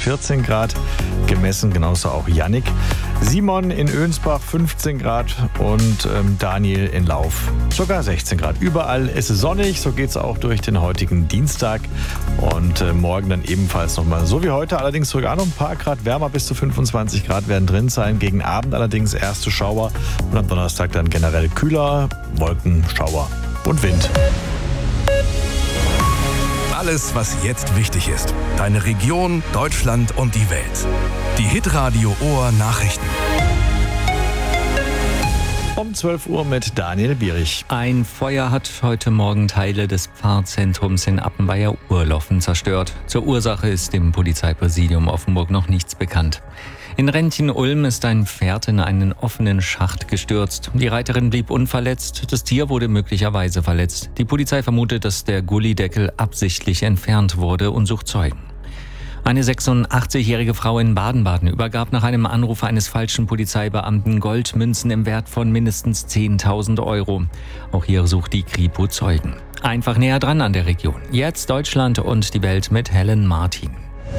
14 Grad gemessen, genauso auch Jannik. Simon in Önsbach 15 Grad und Daniel in Lauf sogar 16 Grad. Überall ist es sonnig, so geht es auch durch den heutigen Dienstag und morgen dann ebenfalls nochmal so wie heute, allerdings sogar noch ein paar Grad wärmer, bis zu 25 Grad werden drin sein. Gegen Abend allerdings erste Schauer und am Donnerstag dann generell kühler, Wolken, Schauer und Wind. Alles, was jetzt wichtig ist. Deine Region, Deutschland und die Welt. Die Hitradio Ohr Nachrichten. Um 12 Uhr mit Daniel Bierich. Ein Feuer hat heute Morgen Teile des Pfarrzentrums in Appenweier-Urloffen zerstört. Zur Ursache ist dem Polizeipräsidium Offenburg noch nichts bekannt. In Rentchen-Ulm ist ein Pferd in einen offenen Schacht gestürzt. Die Reiterin blieb unverletzt, das Tier wurde möglicherweise verletzt. Die Polizei vermutet, dass der Gullydeckel absichtlich entfernt wurde und sucht Zeugen. Eine 86-jährige Frau in Baden-Baden übergab nach einem Anruf eines falschen Polizeibeamten Goldmünzen im Wert von mindestens 10.000 Euro. Auch hier sucht die Kripo Zeugen. Einfach näher dran an der Region. Jetzt Deutschland und die Welt mit Helen Martin.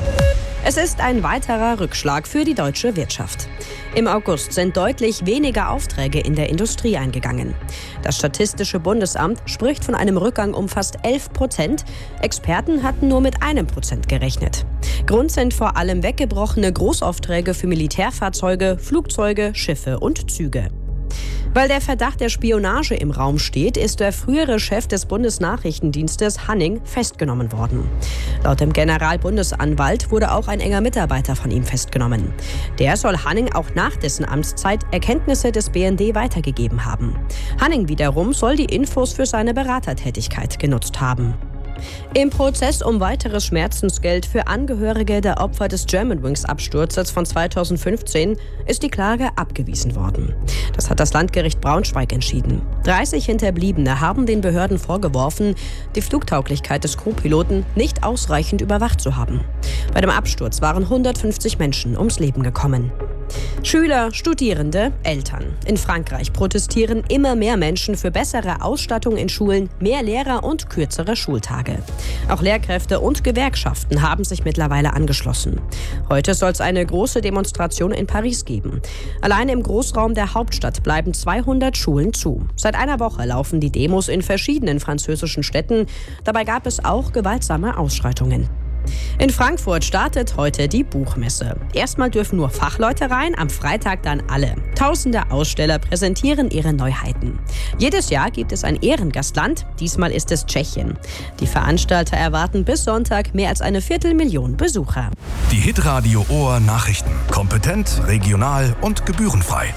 Es ist ein weiterer Rückschlag für die deutsche Wirtschaft. Im August sind deutlich weniger Aufträge in der Industrie eingegangen. Das Statistische Bundesamt spricht von einem Rückgang um fast 11%. Experten hatten nur mit 1% gerechnet. Grund sind vor allem weggebrochene Großaufträge für Militärfahrzeuge, Flugzeuge, Schiffe und Züge. Weil der Verdacht der Spionage im Raum steht, ist der frühere Chef des Bundesnachrichtendienstes Hanning festgenommen worden. Laut dem Generalbundesanwalt wurde auch ein enger Mitarbeiter von ihm festgenommen. Der soll Hanning auch nach dessen Amtszeit Erkenntnisse des BND weitergegeben haben. Hanning wiederum soll die Infos für seine Beratertätigkeit genutzt haben. Im Prozess um weiteres Schmerzensgeld für Angehörige der Opfer des Germanwings-Absturzes von 2015 ist die Klage abgewiesen worden. Das hat das Landgericht Braunschweig entschieden. 30 Hinterbliebene haben den Behörden vorgeworfen, die Flugtauglichkeit des Co-Piloten nicht ausreichend überwacht zu haben. Bei dem Absturz waren 150 Menschen ums Leben gekommen. Schüler, Studierende, Eltern. In Frankreich protestieren immer mehr Menschen für bessere Ausstattung in Schulen, mehr Lehrer und kürzere Schultage. Auch Lehrkräfte und Gewerkschaften haben sich mittlerweile angeschlossen. Heute soll es eine große Demonstration in Paris geben. Allein im Großraum der Hauptstadt bleiben 200 Schulen zu. Seit einer Woche laufen die Demos in verschiedenen französischen Städten. Dabei gab es auch gewaltsame Ausschreitungen. In Frankfurt startet heute die Buchmesse. Erstmal dürfen nur Fachleute rein, am Freitag dann alle. Tausende Aussteller präsentieren ihre Neuheiten. Jedes Jahr gibt es ein Ehrengastland, diesmal ist es Tschechien. Die Veranstalter erwarten bis Sonntag mehr als 250.000 Besucher. Die Hitradio Ohr Nachrichten. Kompetent, regional und gebührenfrei.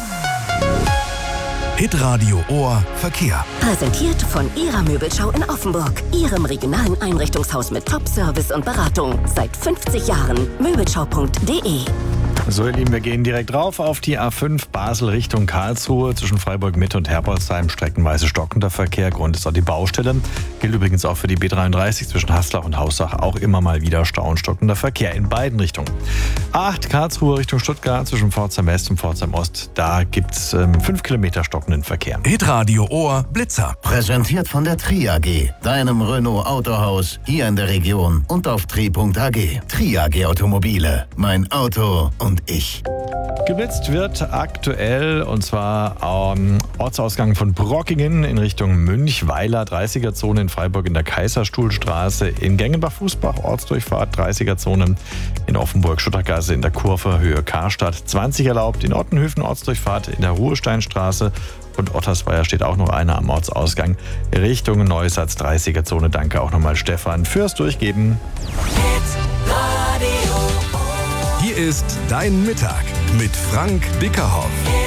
Hitradio Ohr Verkehr. Präsentiert von Ihrer Möbelschau in Offenburg. Ihrem regionalen Einrichtungshaus mit Top-Service und Beratung. Seit 50 Jahren. Möbelschau.de. So, ihr Lieben, wir gehen direkt rauf auf die A5 Basel Richtung Karlsruhe. Zwischen Freiburg Mitte und Herbolzheim streckenweise stockender Verkehr. Grund ist auch die Baustelle. Gilt übrigens auch für die B33 zwischen Haslach und Hausach. Auch immer mal wieder Stau und stockender Verkehr in beiden Richtungen. A8 Karlsruhe Richtung Stuttgart zwischen Pforzheim West und Pforzheim Ost. Da gibt es 5 Kilometer stockenden Verkehr. Hitradio Ohr Blitzer. Präsentiert von der Tri AG, deinem Renault Autohaus hier in der Region und auf tri.ag. Tri AG Automobile. Mein Auto und ich. Geblitzt wird aktuell, und zwar am Ortsausgang von Brockingen in Richtung Münchweiler, 30er-Zone in Freiburg in der Kaiserstuhlstraße, in Gengenbach-Fußbach, Ortsdurchfahrt, 30er-Zone in Offenburg, Schuttergasse in der Kurve, Höhe Karstadt, 20 erlaubt, in Ottenhöfen, Ortsdurchfahrt in der Ruhesteinstraße und Ottersweier steht auch noch einer am Ortsausgang Richtung Neusatz, 30er-Zone. Danke auch nochmal Stefan fürs Durchgeben. Hier ist Dein Mittag mit Frank Bickerhoff.